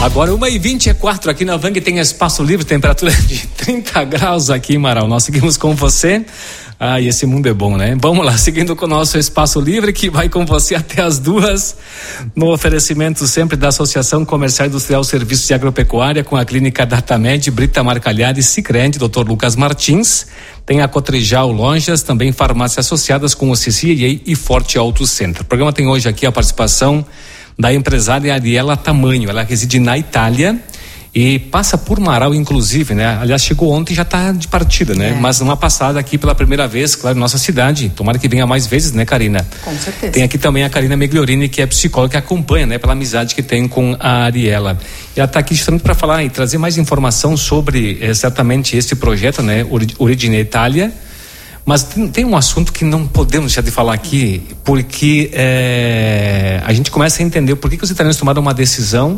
Agora 1h24 aqui na Vang tem espaço livre, temperatura de 30 graus aqui em Marau. Nós seguimos com você. E esse mundo é bom, né? Vamos lá, seguindo com o nosso espaço livre que vai com você até as 2, no oferecimento sempre da Associação Comercial Industrial Serviços de Agropecuária, com a Clínica Datamed, Brita Marcalhar e Sicredi, Dr. Lucas Martins. Tem a Cotrijal Lojas, também farmácias associadas com o CCIA e Forte Auto Center. O programa tem hoje aqui a participação da empresária Ariela Tamanho. Ela reside na Itália e passa por Marau, inclusive, né? Aliás, chegou ontem e já está de partida, né? Mas numa passada aqui pela primeira vez, claro, nossa cidade. Tomara que venha mais vezes, né, Karina? Com certeza. Tem aqui também a Karina Megliorini, que é psicóloga, que acompanha, né, pela amizade que tem com a Ariela. E ela está aqui justamente para falar e trazer mais informação sobre exatamente esse projeto, né? Origine Itália. Mas tem um assunto que não podemos deixar de falar aqui, porque a gente começa a entender por que os italianos tomaram uma decisão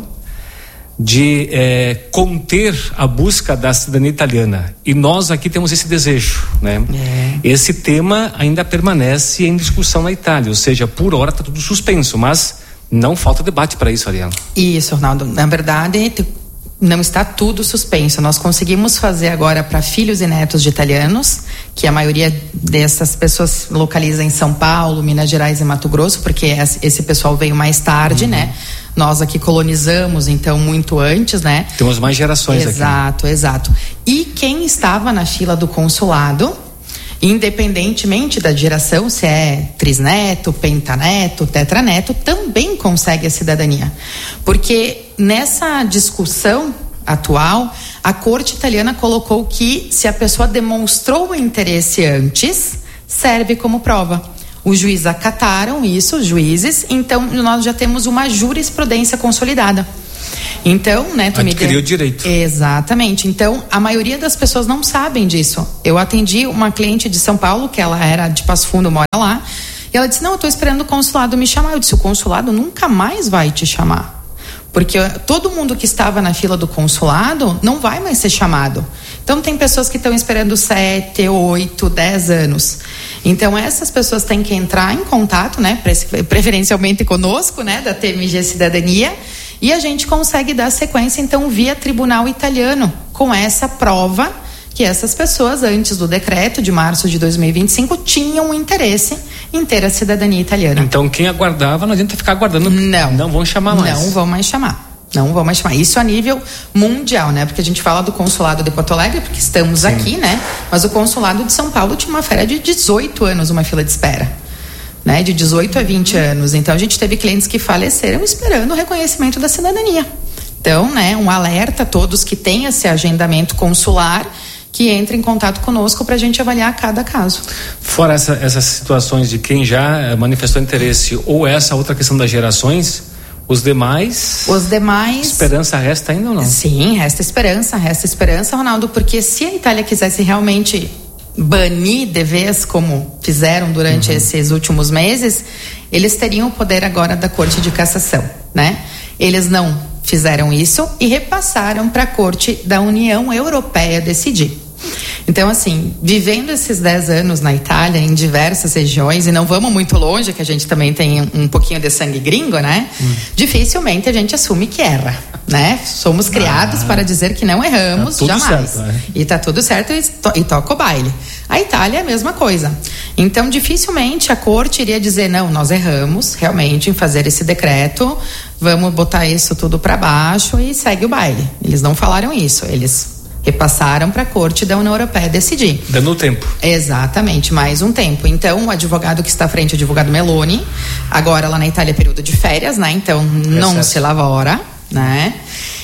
de conter a busca da cidadania italiana. E nós aqui temos esse desejo, né? Esse tema ainda permanece em discussão na Itália, ou seja, por hora está tudo suspenso, mas não falta debate para isso, Ariela. Isso, Ronaldo. Na verdade, não está tudo suspenso. Nós conseguimos fazer agora para filhos e netos de italianos, que a maioria dessas pessoas localiza em São Paulo, Minas Gerais e Mato Grosso, porque esse pessoal veio mais tarde, né? Nós aqui colonizamos, então, muito antes, né? Temos mais gerações aqui. Exato. E quem estava na fila do consulado, independentemente da geração, se é trisneto, pentaneto, tetraneto, também consegue a cidadania. Porque nessa discussão atual, a corte italiana colocou que se a pessoa demonstrou o interesse antes, serve como prova. Os juízes acataram isso, os juízes, então nós já temos uma jurisprudência consolidada. Então, né, tu adquiriu o direito. Exatamente. Então, a maioria das pessoas não sabem disso. Eu atendi uma cliente de São Paulo, que ela era de Passo Fundo, mora lá, e ela disse: não, eu estou esperando o consulado me chamar. Eu disse: o consulado nunca mais vai te chamar. Porque todo mundo que estava na fila do consulado não vai mais ser chamado. Então, tem pessoas que estão esperando 7, 8, 10 anos. Então, essas pessoas têm que entrar em contato, né, preferencialmente conosco, né, da TMG Cidadania, e a gente consegue dar sequência, então, via tribunal italiano, com essa prova que essas pessoas, antes do decreto de março de 2025, tinham interesse em ter a cidadania italiana. Então, quem aguardava, não adianta ficar aguardando. Não vão chamar mais. Não vão mais chamar. Isso a nível mundial, né? Porque a gente fala do consulado de Porto Alegre, porque estamos aqui, né? Mas o consulado de São Paulo tinha uma fera de 18 anos, uma fila de espera, né? De 18 a 20 anos. Então, a gente teve clientes que faleceram esperando o reconhecimento da cidadania. Então, né? Um alerta a todos que têm esse agendamento consular, que entre em contato conosco para a gente avaliar cada caso. Fora essas situações de quem já manifestou interesse ou essa outra questão das gerações, os demais, esperança resta ainda ou não? Sim, resta esperança, Ronaldo, porque se a Itália quisesse realmente banir de vez, como fizeram durante esses últimos meses, eles teriam o poder agora da Corte de Cassação, né? Eles não fizeram isso e repassaram para a Corte da União Europeia decidir. Então, assim, vivendo esses 10 anos na Itália, em diversas regiões, e não vamos muito longe, que a gente também tem um pouquinho de sangue gringo, né? Dificilmente a gente assume que erra, né? Somos criados para dizer que não erramos, tá jamais. Certo, né? E tá tudo certo e toca o baile. A Itália é a mesma coisa. Então, dificilmente a corte iria dizer: não, nós erramos realmente em fazer esse decreto, vamos botar isso tudo para baixo e segue o baile. Eles não falaram isso, eles repassaram para a Corte da União Europeia decidir. Dando tempo. Exatamente, mais um tempo. Então, o advogado que está à frente, o advogado Meloni, agora lá na Itália é período de férias, né? Então, não se lavora, né?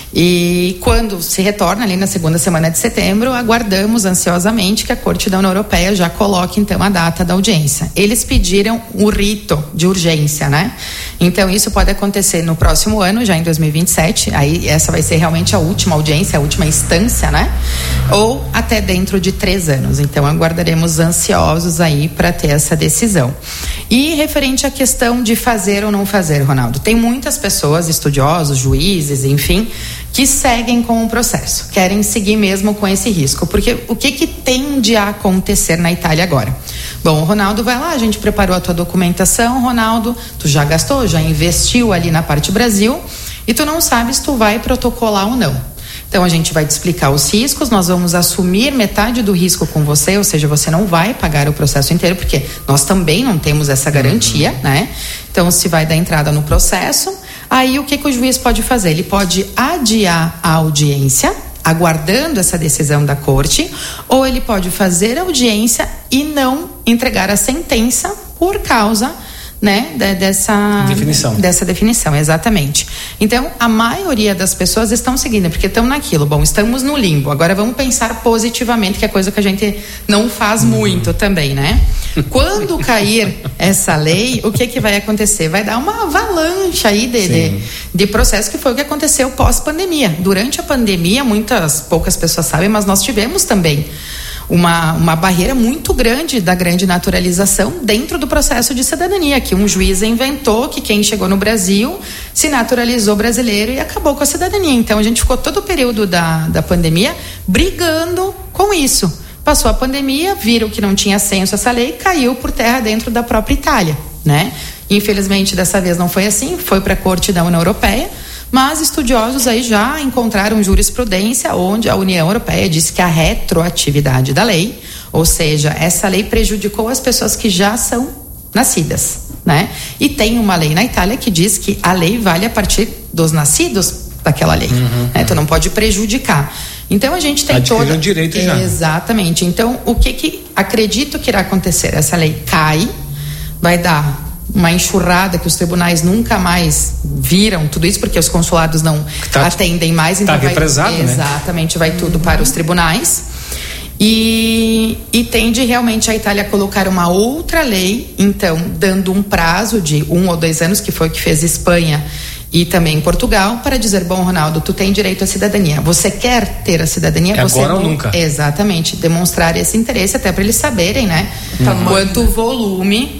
E quando se retorna ali na segunda semana de setembro, aguardamos ansiosamente que a Corte da União Europeia já coloque então a data da audiência. Eles pediram o rito de urgência, né? Então isso pode acontecer no próximo ano, já em 2027, aí essa vai ser realmente a última audiência, a última instância, né? Ou até dentro de 3 anos. Então aguardaremos ansiosos aí para ter essa decisão. E referente à questão de fazer ou não fazer, Ronaldo, tem muitas pessoas, estudiosos, juízes, enfim, que seguem com o processo, querem seguir mesmo com esse risco, porque o que tende a acontecer na Itália agora? Bom, o Ronaldo vai lá, a gente preparou a tua documentação, Ronaldo, tu já gastou, já investiu ali na parte Brasil, e tu não sabe se tu vai protocolar ou não. Então a gente vai te explicar os riscos, nós vamos assumir metade do risco com você, ou seja, você não vai pagar o processo inteiro, porque nós também não temos essa garantia, né? Então se vai dar entrada no processo, aí o que o juiz pode fazer? Ele pode adiar a audiência, aguardando essa decisão da corte, ou ele pode fazer audiência e não entregar a sentença por causa, né, dessa definição, exatamente. Então, a maioria das pessoas estão seguindo, porque estão naquilo, bom, estamos no limbo, agora vamos pensar positivamente, que é coisa que a gente não faz muito também, né? Quando cair essa lei, o que vai acontecer? Vai dar uma avalanche aí de processo, que foi o que aconteceu pós-pandemia. Durante a pandemia, poucas pessoas sabem, mas nós tivemos também uma barreira muito grande da grande naturalização dentro do processo de cidadania, que um juiz inventou que quem chegou no Brasil se naturalizou brasileiro e acabou com a cidadania. Então a gente ficou todo o período da pandemia brigando com isso. Passou a pandemia, viram que não tinha senso essa lei, caiu por terra dentro da própria Itália, né? Infelizmente dessa vez não foi assim, foi para a Corte da União Europeia, mas estudiosos aí já encontraram jurisprudência onde a União Europeia disse que a retroatividade da lei, ou seja, essa lei prejudicou as pessoas que já são nascidas, né? E tem uma lei na Itália que diz que a lei vale a partir dos nascidos daquela lei, né? Então não pode prejudicar. Então a gente tem adquiriu o direito já. Exatamente. Então o que acredito que irá acontecer? Essa lei cai, vai dar uma enxurrada que os tribunais nunca mais viram tudo isso, porque os consulados não atendem mais, então vai represado, né? Exatamente, vai tudo para os tribunais. E tende realmente a Itália a colocar uma outra lei, então dando um prazo de 1 ou 2 anos, que foi o que fez Espanha e também Portugal, para dizer, bom, Ronaldo, tu tem direito à cidadania. Você quer ter a cidadania? É você agora ou nunca. Exatamente, demonstrar esse interesse, até para eles saberem, né? Quanto volume